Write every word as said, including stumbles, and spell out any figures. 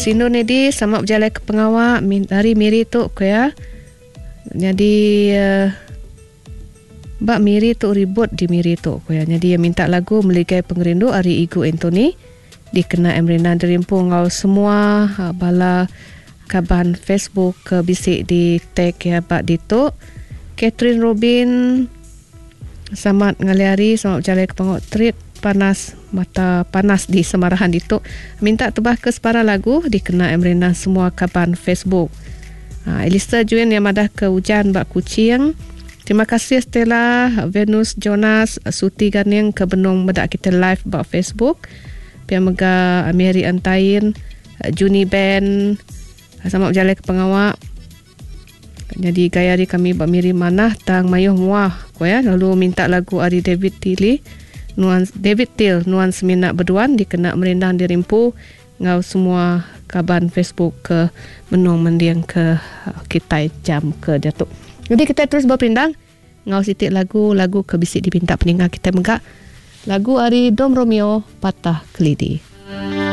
Sindo nedi sama berjalan ke pengawak dari miri tu ko ya. Jadi uh, Mbak Miri tu ribut di Miri tu ko ya. Jadi dia minta lagu meligai pengerindu Ari Igu Anthony dikena Emrina Derimpu ngau semua uh, bala kaban Facebook ke bisik di tag ya Pak Dito. Catherine Robin selamat ngaliari selamat berjalan ke pengawak trip panas mata panas di Semarahan Dito. Minta tebah ke separa lagu dikena Emrina semua kaban Facebook. Uh, Elisa Juin yang madah ke hujan Mbak Kucing. Terima kasih Stella, Venus, Jonas, Suti Ganing ke Benung medak kita live buat Facebook. Pia Mega, Mary Antain, Juni Ben, selamat berjalan ke pengawak. Jadi gaya hari kami buat Miri Manah tang mayuh muah ko ya. Lalu minta lagu Ari David Tili, Nuan David Til, Nuan Seminak Berduan dikena Merindang Dirimpu ngau semua kaban Facebook ke Menung Mendiang ke kita jam ke Datuk. Jadi kita terus berpindang ngau sitik lagu-lagu ke bisik dipinta peningat kita megak lagu Ari Dom Romeo Patah Kelidi.